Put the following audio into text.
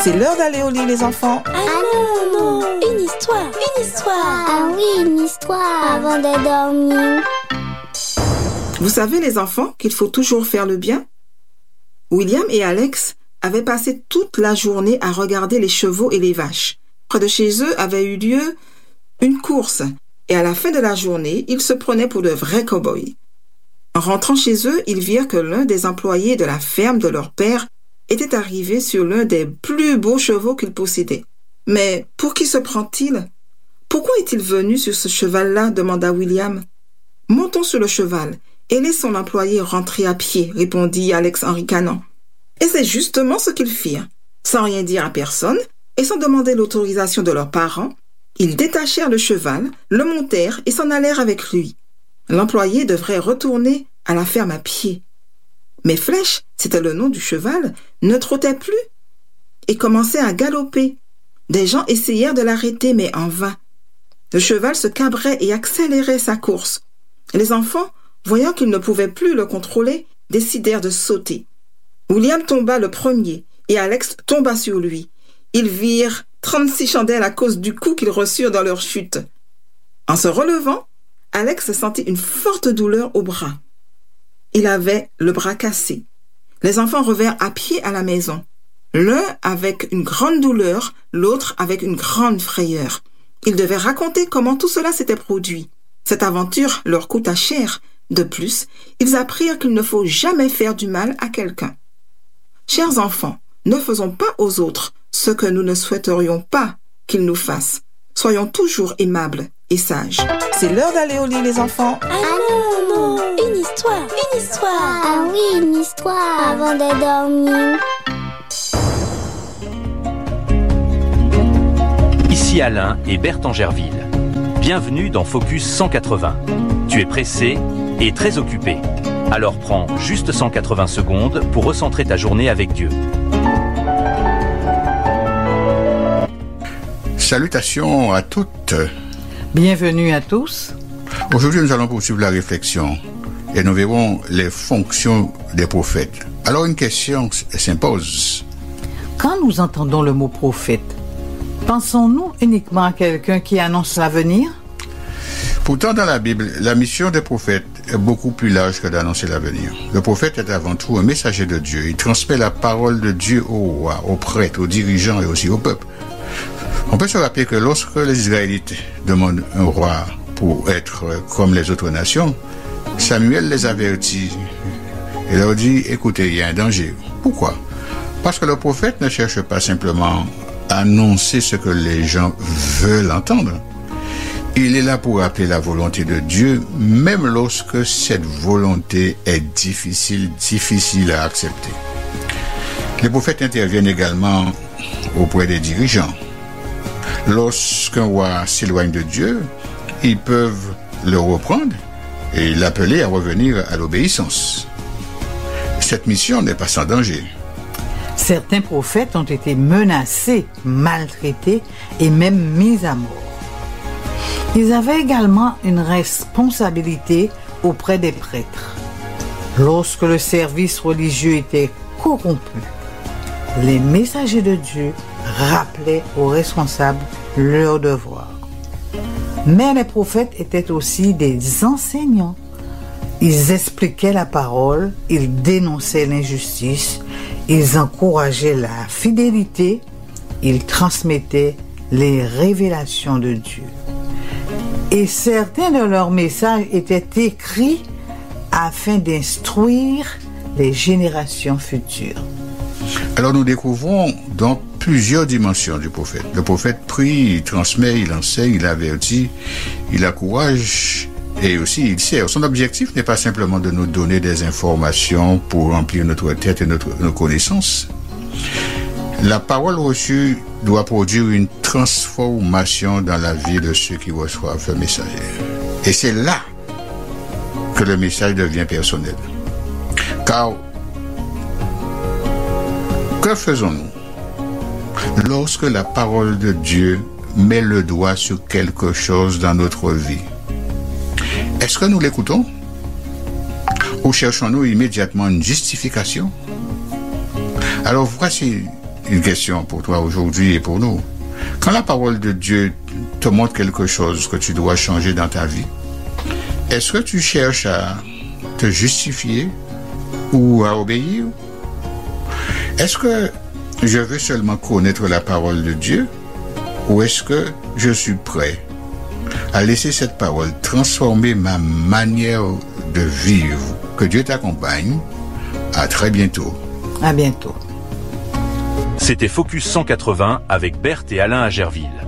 C'est l'heure d'aller au lit, les enfants. Ah non, une histoire. Ah oui, une histoire avant de dormir. Vous savez, les enfants, qu'il faut toujours faire le bien? William et Alex avaient passé toute la journée à regarder les chevaux et les vaches. Près de chez eux avait eu lieu une course, et à la fin de la journée, ils se prenaient pour de vrais cow-boys. En rentrant chez eux, ils virent que l'un des employés de la ferme de leur père était arrivé sur l'un des plus beaux chevaux qu'il possédait. « Mais pour qui se prend-il? Pourquoi est-il venu sur ce cheval-là » demanda William. « Montons sur le cheval et laissons l'employé rentrer à pied » répondit Alex en ricanant. Et c'est justement ce qu'ils firent. Sans rien dire à personne et sans demander l'autorisation de leurs parents, ils détachèrent le cheval, le montèrent et s'en allèrent avec lui. L'employé devrait retourner à la ferme à pied. Mais Flèche, c'était le nom du cheval, ne trottait plus et commençait à galoper. Des gens essayèrent de l'arrêter, mais en vain. Le cheval se cabrait et accélérait sa course. Les enfants, voyant qu'ils ne pouvaient plus le contrôler, décidèrent de sauter. William tomba le premier et Alex tomba sur lui. Ils virent 36 chandelles à cause du coup qu'ils reçurent dans leur chute. En se relevant, Alex sentit une forte douleur au bras. Il avait le bras cassé. Les enfants revinrent à pied à la maison. L'un avec une grande douleur, l'autre avec une grande frayeur. Ils devaient raconter comment tout cela s'était produit. Cette aventure leur coûta cher. De plus, ils apprirent qu'il ne faut jamais faire du mal à quelqu'un. Chers enfants, ne faisons pas aux autres ce que nous ne souhaiterions pas qu'ils nous fassent. Soyons toujours aimables et sages. C'est l'heure d'aller au lit, les enfants. Ah non, une histoire. Ah oui, une histoire avant de dormir. Ici Alain et Berthe Angerville. Bienvenue dans Focus 180. Tu es pressé et très occupé. Alors prends juste 180 secondes pour recentrer ta journée avec Dieu. Salutations à toutes. Bienvenue à tous. Aujourd'hui, nous allons poursuivre la réflexion et nous verrons les fonctions des prophètes. Alors, une question s'impose. Quand nous entendons le mot prophète, pensons-nous uniquement à quelqu'un qui annonce l'avenir? Pourtant, dans la Bible, la mission des prophètes est beaucoup plus large que d'annoncer l'avenir. Le prophète est avant tout un messager de Dieu. Il transmet la parole de Dieu aux rois, aux prêtres, aux dirigeants et aussi au peuple. On peut se rappeler que lorsque les Israélites demandent un roi pour être comme les autres nations, Samuel les avertit et leur dit « Écoutez, il y a un danger. » Pourquoi? Parce que le prophète ne cherche pas simplement à annoncer ce que les gens veulent entendre. Il est là pour rappeler la volonté de Dieu, même lorsque cette volonté est difficile à accepter. Les prophètes interviennent également auprès des dirigeants. Lorsqu'un roi s'éloigne de Dieu, ils peuvent le reprendre et l'appeler à revenir à l'obéissance. Cette mission n'est pas sans danger. Certains prophètes ont été menacés, maltraités et même mis à mort. Ils avaient également une responsabilité auprès des prêtres. Lorsque le service religieux était corrompu, les messagers de Dieu rappelaient aux responsables leur devoir. Mais les prophètes étaient aussi des enseignants. Ils expliquaient la parole, ils dénonçaient l'injustice, ils encourageaient la fidélité, ils transmettaient les révélations de Dieu. Et certains de leurs messages étaient écrits afin d'instruire les générations futures. Alors nous découvrons donc plusieurs dimensions du prophète. Le prophète prie, il transmet, il enseigne, il avertit, il encourage et aussi il sert. Son objectif n'est pas simplement de nous donner des informations pour remplir notre tête et nos connaissances. La parole reçue doit produire une transformation dans la vie de ceux qui reçoivent le message. Et c'est là que le message devient personnel. Car que faisons-nous lorsque la parole de Dieu met le doigt sur quelque chose dans notre vie? Est-ce que nous l'écoutons? Ou cherchons-nous immédiatement une justification? Alors voici une question pour toi aujourd'hui et pour nous. Quand la parole de Dieu te montre quelque chose que tu dois changer dans ta vie, est-ce que tu cherches à te justifier ou à obéir? Est-ce que je veux seulement connaître la parole de Dieu ou est-ce que je suis prêt à laisser cette parole transformer ma manière de vivre? Que Dieu t'accompagne. À très bientôt. À bientôt. C'était Focus 180 avec Berthe et Alain à Gerville.